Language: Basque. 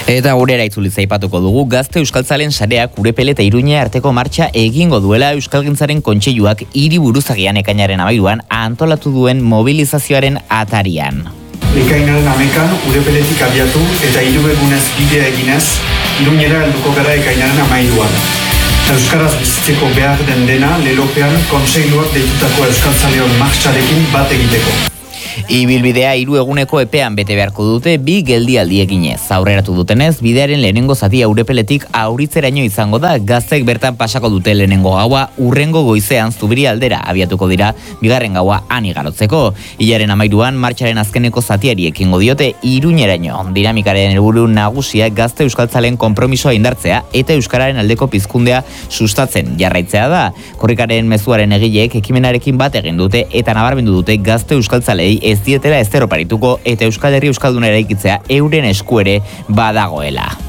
Eta gurera itzuliz aipatuko dugu, Gazte Euskaltzalen sareak Urepele eta Iruña arteko martxa egingo duela Euskalgintzaren Kontseiluak hiriburuzagian ekainaren 13an antolatu duen mobilizazioaren atarian. Ekainaren 11an Urepeletik abiatu eta 3 egunez bidea eginez, Iruñera helduko gara ekainaren 13an. Euskaraz bizitzeko behar den dena lelopean Kontseiluak deitutako Euskaltzaleon martxarekin bat egiteko. Ibilbidea 3 eguneko epean bete beharko dute 2 geldialdi eginez. Aurreratu dutenez, bidearen lehenengo zatia Urepeletik Auritzeraino izango da. Gazteek bertan pasako dute lehenengo gaua, urrengo goizean Zubiri aldera abiatuko dira, bigarren gaua han igarotzeko. Hilaren 13an martxaren azkeneko zatiari ekingo diote Iruñeraino. Dinamikaren helburu nagusia Gazte Euskaltzalen konpromisoa indartzea eta euskararen aldeko pizkundea sustatzen jarraitzea da. Korrikaren mezuaren egileek ekimenarekin bat egin dute eta nabarmendu dute Gazte Euskaltzalei ez dietela ezer oparituko eta Euskal Herri euskalduna eraikitzea euren esku ere badagoela.